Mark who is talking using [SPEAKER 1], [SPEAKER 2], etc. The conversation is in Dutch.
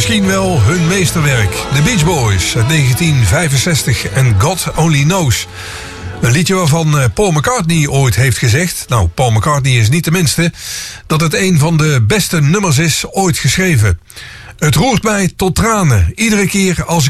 [SPEAKER 1] misschien wel hun meesterwerk. The Beach Boys uit 1965 en God Only Knows. Een liedje waarvan Paul McCartney ooit heeft gezegd... Nou, Paul McCartney is niet de minste... dat het een van de beste nummers is ooit geschreven. Het roert mij tot tranen. Iedere keer als ik